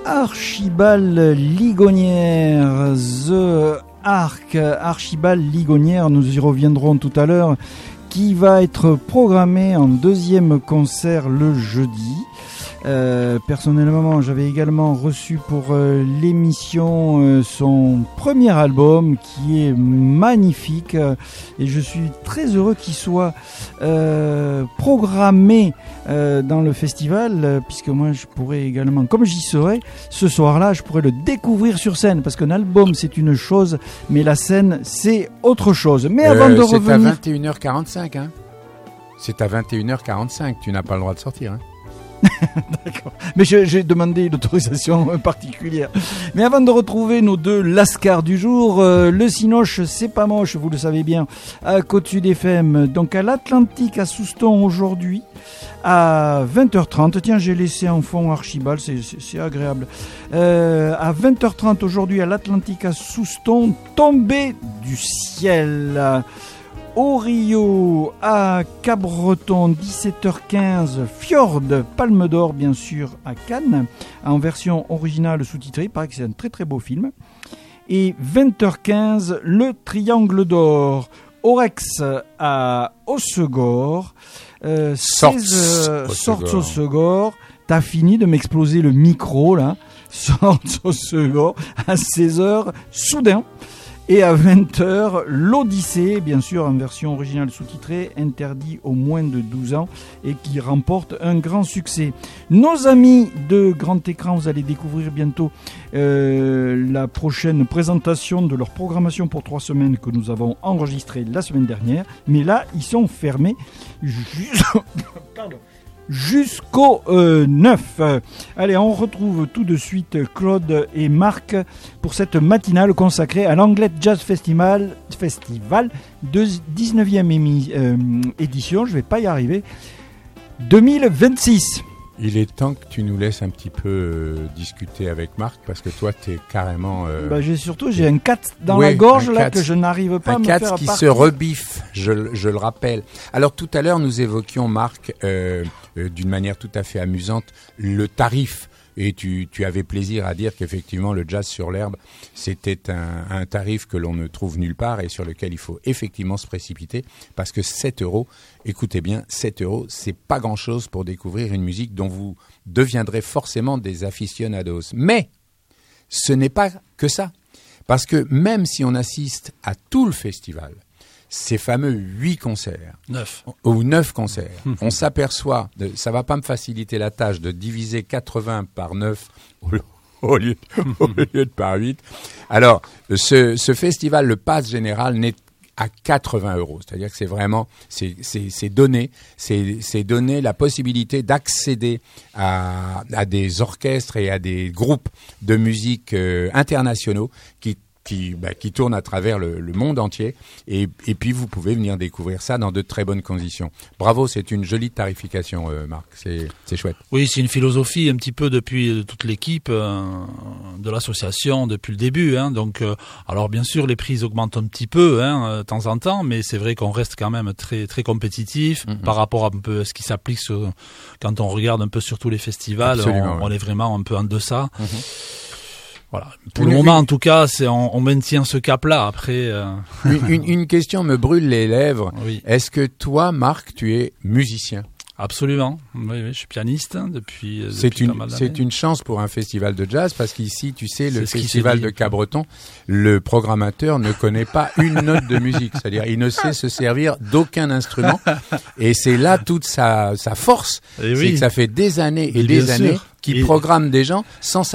Archibald Ligonière, The Arc, Archibald Ligonière, nous y reviendrons tout à l'heure, qui va être programmé en deuxième concert le jeudi. Personnellement, j'avais également reçu pour l'émission son premier album qui est magnifique et je suis très heureux qu'il soit programmé dans le festival puisque moi je pourrais également, comme j'y serai ce soir-là, je pourrais le découvrir sur scène parce qu'un album c'est une chose mais la scène c'est autre chose. Mais avant de revenir... C'est à 21h45 hein. C'est à 21h45, tu n'as pas le droit de sortir hein. D'accord. Mais j'ai demandé une autorisation particulière. Mais avant de retrouver nos deux lascars du jour, le Cinoche, c'est pas moche, vous le savez bien, à Côte-Sud FM, donc à l'Atlantique à Souston aujourd'hui, à 20h30. Tiens, j'ai laissé en fond Archibald, c'est agréable. À 20h30 aujourd'hui à l'Atlantique à Souston, tombé du ciel. Au Rio, à Cabreton, 17h15, Fjord, Palme d'Or bien sûr à Cannes, en version originale sous-titrée, il paraît que c'est un très très beau film. Et 20h15, Le Triangle d'Or, Orex à Hossegor, Hossegor, t'as fini de m'exploser le micro là, Hossegor, à 16h, Soudain. Et à 20h, l'Odyssée, bien sûr en version originale sous-titrée, interdit aux moins de 12 ans et qui remporte un grand succès. Nos amis de Grand Écran, vous allez découvrir bientôt la prochaine présentation de leur programmation pour 3 semaines que nous avons enregistrée la semaine dernière. Mais là, ils sont fermés jusqu'au 9. Allez, on retrouve tout de suite Claude et Marc pour cette matinale consacrée à l'Anglet Jazz Festival de 19e édition, je vais pas y arriver, 2026. Il est temps que tu nous laisses un petit peu discuter avec Marc parce que toi tu es carrément... j'ai un cat dans la gorge là que je n'arrive pas à me faire partir. Un cat qui se rebiffe, je le rappelle. Alors tout à l'heure nous évoquions Marc d'une manière tout à fait amusante le tarif. Et tu avais plaisir à dire qu'effectivement le jazz sur l'herbe c'était un tarif que l'on ne trouve nulle part et sur lequel il faut effectivement se précipiter parce que 7 €, écoutez bien, 7 €, c'est pas grand chose pour découvrir une musique dont vous deviendrez forcément des aficionados. Mais ce n'est pas que ça, parce que même si on assiste à tout le festival, ces fameux 8 concerts, 9 concerts, on s'aperçoit, ça va pas me faciliter la tâche de diviser 80 par 9 au lieu de par 8. Alors, ce festival, le pass général n'est à 80 €. C'est-à-dire que c'est vraiment, c'est donner la possibilité d'accéder à des orchestres et à des groupes de musique internationaux qui tourne à travers le monde entier et puis vous pouvez venir découvrir ça dans de très bonnes conditions. Bravo, c'est une jolie tarification Marc, c'est chouette. Oui, c'est une philosophie un petit peu depuis toute l'équipe de l'association depuis le début hein. Donc alors bien sûr les prix augmentent un petit peu de temps en temps, mais c'est vrai qu'on reste quand même très très compétitif par rapport à un peu ce qui s'applique quand on regarde un peu sur tous les festivals. On est vraiment un peu en deçà. Voilà. Pour le moment, en tout cas, on maintient ce cap-là. Après, une question me brûle les lèvres. Oui. Est-ce que toi, Marc, tu es musicien ? Absolument. Oui, je suis pianiste depuis pas mal d'années. C'est une chance pour un festival de jazz parce qu'ici, tu sais, le festival de Cabreton, le programmateur ne connaît pas une note de musique. C'est-à-dire, il ne sait se servir d'aucun instrument. Et c'est là toute sa force. C'est que ça fait des années et des années qu'il programme des gens sans